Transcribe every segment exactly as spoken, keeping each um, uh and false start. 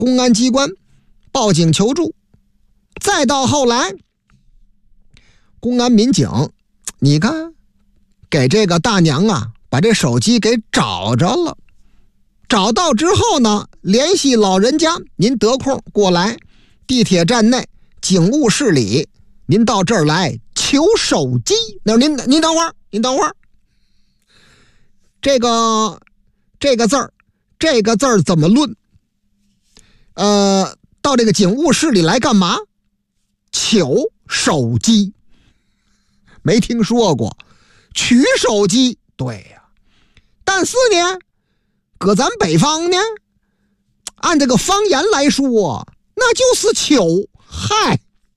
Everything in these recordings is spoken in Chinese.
公安机关报警求助。再到后来，公安民警你看给这个大娘啊把这手机给找着了。找到之后呢，联系老人家，您得空过来地铁站内警务室里，您到这儿来求手机。那您您等会儿，您等会儿，这个这个字儿，这个字儿怎么论？呃，到这个警务室里来干嘛？求手机，没听说过。取手机，对呀、啊。但是呢，搁咱北方呢，按这个方言来说，那就是求。嗨，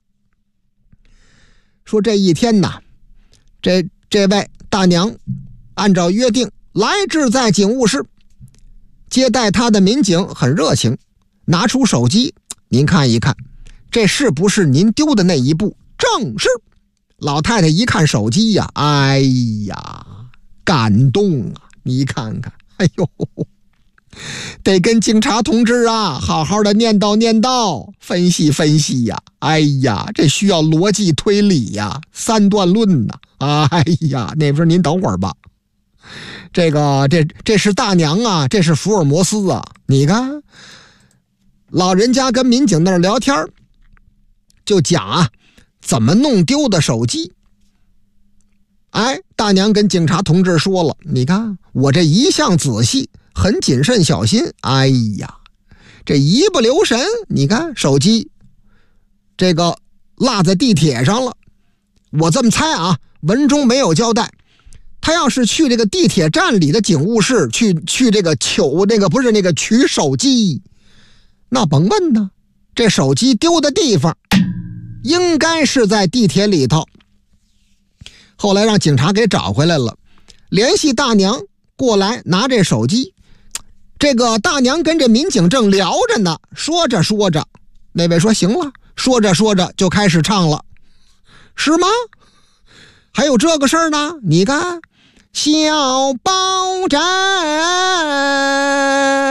说这一天呐，这这位大娘按照约定来至在警务室，接待她的民警很热情，拿出手机，您看一看，这是不是您丢的那一部？正是。老太太一看手机呀、啊，哎呀，感动啊！你看看，哎呦，得跟警察同志啊好好的念叨念叨，分析分析呀、啊！哎呀，这需要逻辑推理呀、啊，三段论呐、啊！哎呀，那边您等会儿吧。这个这这是大娘啊，这是福尔摩斯啊！你看，老人家跟民警那儿聊天，就讲啊。怎么弄丢的手机？哎，大娘跟警察同志说了，你看我这一向仔细，很谨慎小心。哎呀，这一不留神，你看手机这个落在地铁上了。我这么猜啊，文中没有交代，他要是去这个地铁站里的警务室去去这个取那个不是那个取手机，那甭问呢，这手机丢的地方应该是在地铁里头。后来让警察给找回来了，联系大娘过来拿这手机。这个大娘跟这民警正聊着呢，说着说着，那位说行了，说着说着就开始唱了。是吗？还有这个事儿呢？你看，小报站